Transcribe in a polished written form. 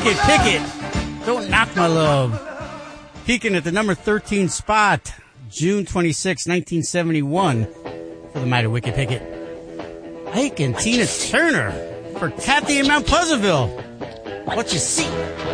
Wicked Picket. Don't knock my love. Peaking at the number 13 spot, June 26, 1971, for the Mighty Wicked Picket. Ike and Tina Turner for Kathy in Mount Pleasantville. What you see?